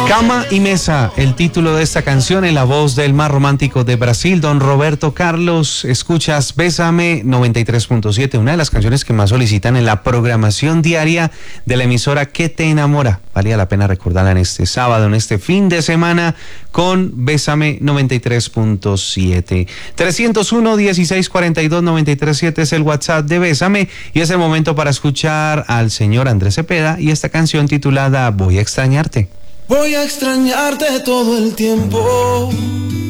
Cama y Mesa, el título de esta canción en la voz del más romántico de Brasil, don Roberto Carlos. Escuchas Bésame 93.7, una de las canciones que más solicitan en la programación diaria de la emisora que te enamora. Valía la pena recordarla en este sábado, en este fin de semana, con Bésame 93.7. 301-1642-937 es el WhatsApp de Bésame y es el momento para escuchar al señor Andrés Cepeda y esta canción titulada Voy a extrañarte. Voy a extrañarte todo el tiempo